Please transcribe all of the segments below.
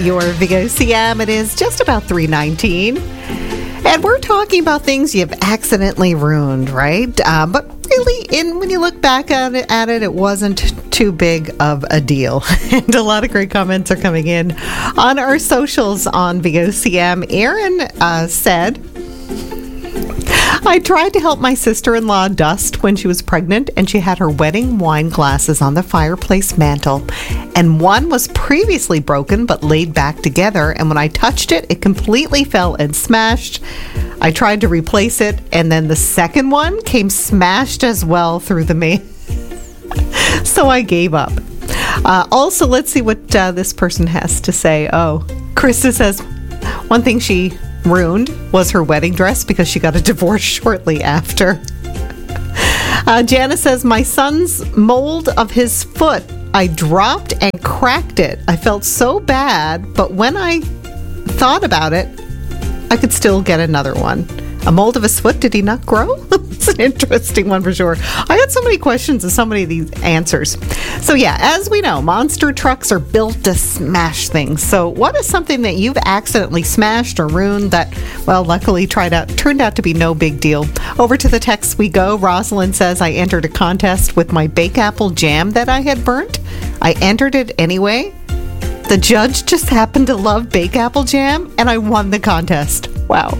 Your VOCM, it is just about 3:19. And we're talking about things you've accidentally ruined, right? But really, when you look back at it, it wasn't too big of a deal. And a lot of great comments are coming in on our socials on VOCM. Aaron said, I tried to help my sister-in-law dust when she was pregnant, and she had her wedding wine glasses on the fireplace mantle. And one was previously broken but laid back together, and when I touched it, it completely fell and smashed. I tried to replace it, and then the second one came smashed as well through the main. So I gave up. Also, let's see what this person has to say. Oh, Krista says, one thing she ruined was her wedding dress because she got a divorce shortly after. Jana says, my son's mold of his foot, I dropped and cracked it. I felt so bad, but when I thought about it, I could still get another one. A mold of his foot, did he not grow? It's an interesting one for sure. I had so many questions and so many of these answers. So yeah, as we know, monster trucks are built to smash things. So what is something that you've accidentally smashed or ruined that, well, luckily turned out to be no big deal? Over to the text we go. Rosalind says, I entered a contest with my bake apple jam that I had burnt. I entered it anyway. The judge just happened to love bake apple jam, and I won the contest. Wow.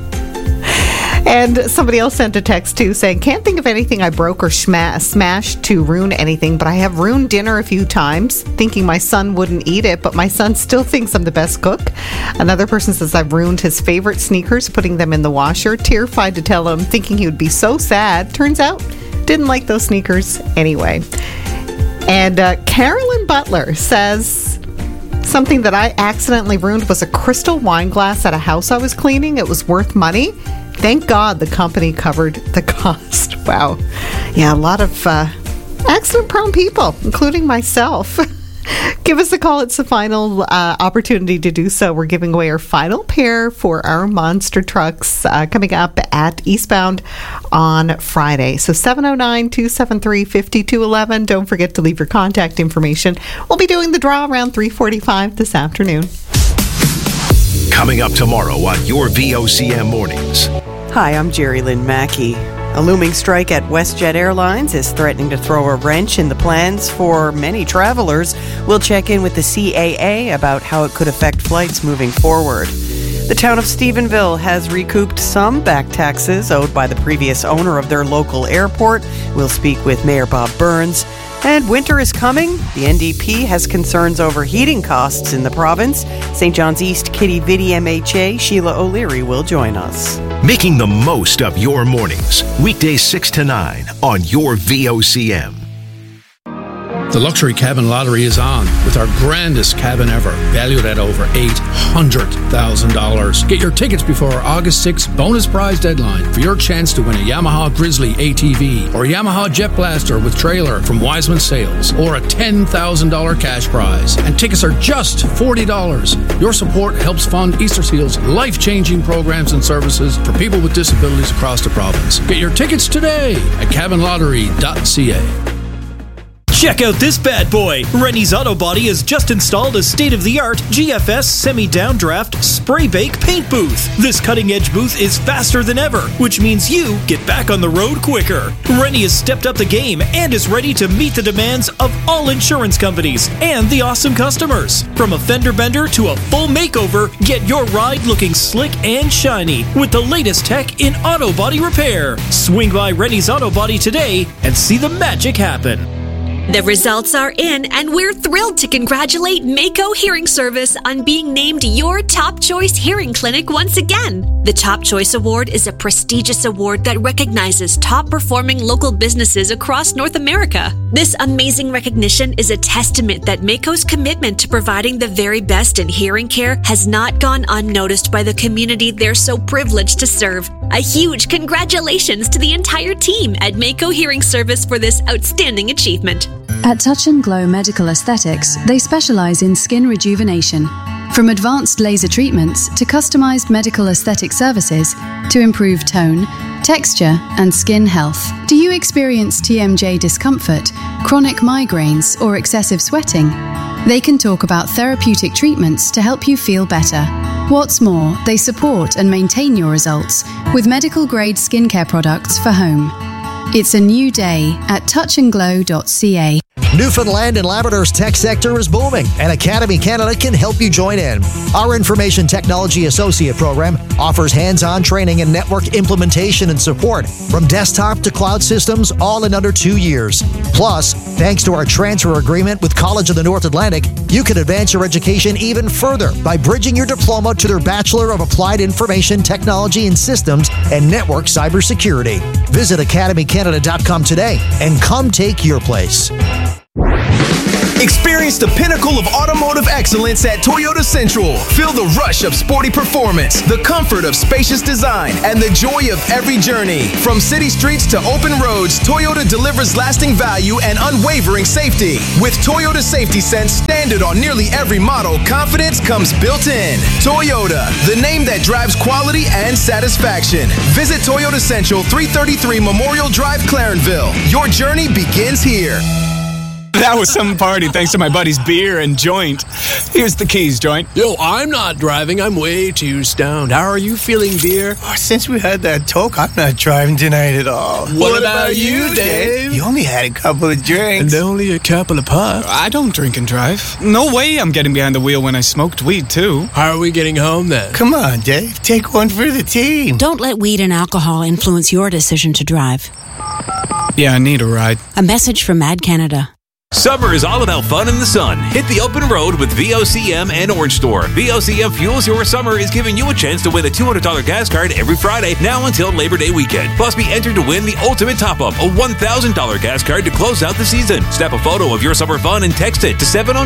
And somebody else sent a text too saying, can't think of anything I broke or smashed to ruin anything, but I have ruined dinner a few times thinking my son wouldn't eat it, but my son still thinks I'm the best cook. Another person says I've ruined his favorite sneakers, putting them in the washer, terrified to tell him, thinking he would be so sad. Turns out, didn't like those sneakers anyway. And Carolyn Butler says, something that I accidentally ruined was a crystal wine glass at a house I was cleaning. It was worth money. Thank God the company covered the cost. Wow. Yeah, a lot of accident-prone people, including myself. Give us a call. It's the final opportunity to do so. We're giving away our final pair for our monster trucks coming up at Eastbound on Friday. So 709-273-5211. Don't forget to leave your contact information. We'll be doing the draw around 3:45 this afternoon. Coming up tomorrow on your VOCM Mornings. Hi, I'm Jerry Lynn Mackey. A looming strike at WestJet Airlines is threatening to throw a wrench in the plans for many travelers. We'll check in with the CAA about how it could affect flights moving forward. The town of Stephenville has recouped some back taxes owed by the previous owner of their local airport. We'll speak with Mayor Bob Burns. And winter is coming. The NDP has concerns over heating costs in the province. St. John's East Kitty Vidi MHA Sheila O'Leary will join us. Making the most of your mornings. Weekdays 6 to 9 on your VOCM. The Luxury Cabin Lottery is on with our grandest cabin ever, valued at over $800,000. Get your tickets before our August 6th bonus prize deadline for your chance to win a Yamaha Grizzly ATV or Yamaha Jet Blaster with trailer from Wiseman Sales or a $10,000 cash prize. And tickets are just $40. Your support helps fund Easter Seal's life-changing programs and services for people with disabilities across the province. Get your tickets today at cabinlottery.ca. Check out this bad boy. Rennie's Auto Body has just installed a state-of-the-art GFS semi-downdraft spray bake paint booth. This cutting-edge booth is faster than ever, which means you get back on the road quicker. Rennie has stepped up the game and is ready to meet the demands of all insurance companies and the awesome customers. From a fender bender to a full makeover, get your ride looking slick and shiny with the latest tech in auto body repair. Swing by Rennie's Auto Body today and see the magic happen. The results are in, and we're thrilled to congratulate Mako Hearing Service on being named your Top Choice Hearing Clinic once again. The Top Choice Award is a prestigious award that recognizes top-performing local businesses across North America. This amazing recognition is a testament that Mako's commitment to providing the very best in hearing care has not gone unnoticed by the community they're so privileged to serve. A huge congratulations to the entire team at Mako Hearing Service for this outstanding achievement. At Touch and Glow Medical Aesthetics, they specialize in skin rejuvenation. From advanced laser treatments to customized medical aesthetic services to improve tone, texture, and skin health. Do you experience TMJ discomfort, chronic migraines, or excessive sweating? They can talk about therapeutic treatments to help you feel better. What's more, they support and maintain your results with medical-grade skincare products for home. It's a new day at touchandglow.ca. Newfoundland and Labrador's tech sector is booming, and Academy Canada can help you join in. Our Information Technology Associate program offers hands-on training in network implementation and support, from desktop to cloud systems, all in under 2 years. Plus, thanks to our transfer agreement with College of the North Atlantic, you can advance your education even further by bridging your diploma to their Bachelor of Applied Information Technology and Systems and Network Cybersecurity. Visit academycanada.com today and come take your place. Experience the pinnacle of automotive excellence at Toyota Central. Feel the rush of sporty performance, the comfort of spacious design, and the joy of every journey. From city streets to open roads, Toyota delivers lasting value and unwavering safety. With Toyota Safety Sense standard on nearly every model, confidence comes built in. Toyota, the name that drives quality and satisfaction. Visit Toyota Central, 333 Memorial Drive, Clarenville. Your journey begins here. That was some party thanks to my buddy's beer and joint. Here's the keys, joint. Yo, I'm not driving. I'm way too stoned. How are you feeling, dear? Oh, since we had that talk, I'm not driving tonight at all. What about you, Dave? You only had a couple of drinks. And only a couple of puffs. I don't drink and drive. No way I'm getting behind the wheel when I smoked weed, too. How are we getting home, then? Come on, Dave. Take one for the team. Don't let weed and alcohol influence your decision to drive. Yeah, I need a ride. A message from Mad Canada. Summer is all about fun in the sun. Hit the open road with VOCM and Orange Store. VOCM Fuels Your Summer is giving you a chance to win a $200 gas card every Friday, now until Labor Day weekend. Plus, be entered to win the ultimate top-up, a $1,000 gas card to close out the season. Snap a photo of your summer fun and text it to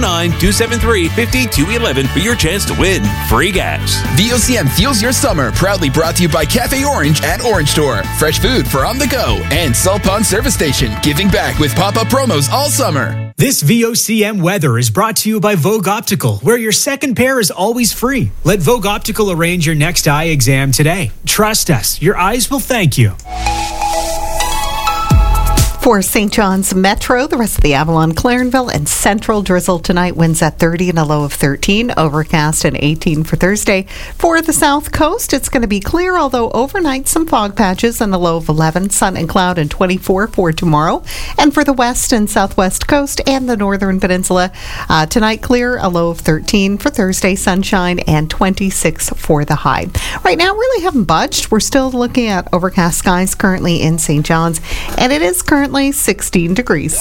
709-273-5211 for your chance to win free gas. VOCM Fuels Your Summer, proudly brought to you by Cafe Orange at Orange Store. Fresh food for on the go. And Salt Pond Service Station, giving back with pop-up promos all summer. This VOCM weather is brought to you by Vogue Optical, where your second pair is always free. Let Vogue Optical arrange your next eye exam today. Trust us, your eyes will thank you. For St. John's Metro, the rest of the Avalon, Clarenville, and Central, drizzle tonight, winds at 30 and a low of 13, overcast and 18 for Thursday. For the South Coast, it's going to be clear, although overnight some fog patches and a low of 11, sun and cloud and 24 for tomorrow. And for the West and Southwest Coast and the Northern Peninsula, tonight clear, a low of 13 for Thursday, sunshine and 26 for the high. Right now, really haven't budged. We're still looking at overcast skies currently in St. John's, and it is currently 16 degrees.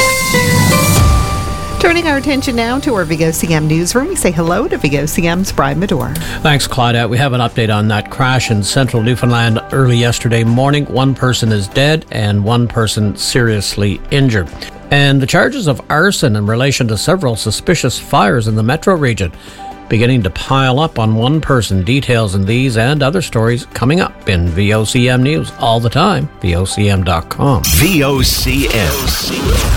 Turning our attention now to our VOCM newsroom, we say hello to VOCM's Brian Medore. Thanks, Claudette. We have an update on that crash in central Newfoundland early yesterday morning. One person is dead and one person seriously injured. And the charges of arson in relation to several suspicious fires in the metro region beginning to pile up on one person. Details in these and other stories coming up in VOCM News all the time. VOCM.com. VOCM.